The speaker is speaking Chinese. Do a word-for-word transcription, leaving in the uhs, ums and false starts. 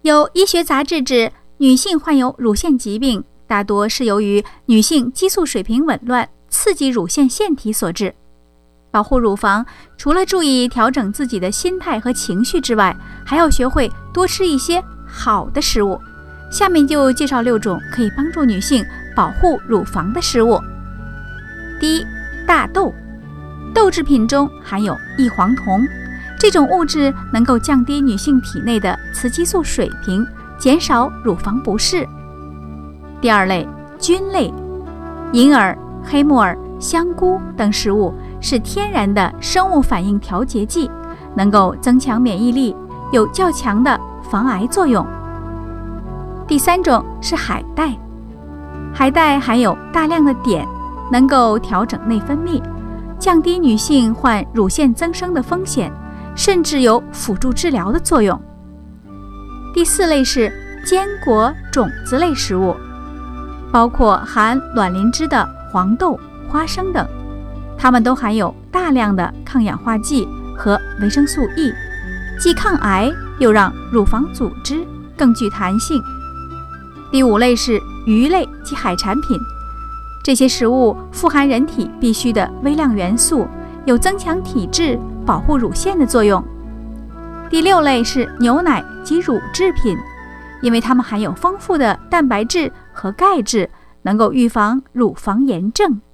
有医学杂志指，女性患有乳腺疾病，大多是由于女性激素水平紊乱，刺激乳腺腺体所致。保护乳房，除了注意调整自己的心态和情绪之外，还要学会多吃一些好的食物。下面就介绍六种可以帮助女性保护乳房的食物。第一，大豆。豆制品中含有异黄酮，这种物质能够降低女性体内的雌激素水平，减少乳房不适。第二类，菌类。银耳、黑木耳、香菇等食物是天然的生物反应调节剂，能够增强免疫力，有较强的防癌作用。第三种是海带。海带含有大量的碘，能够调整内分泌，降低女性患乳腺增生的风险，甚至有辅助治疗的作用。第四类是坚果、种子类食物，包括含卵磷脂的黄豆、花生等，它们都含有大量的抗氧化剂和维生素 E， 既抗癌又让乳房组织更具弹性。第五类是鱼类及海产品，这些食物富含人体必需的微量元素，有增强体质、保护乳腺的作用。第六类是牛奶及乳制品，因为它们含有丰富的蛋白质和钙质，能够预防乳房炎症。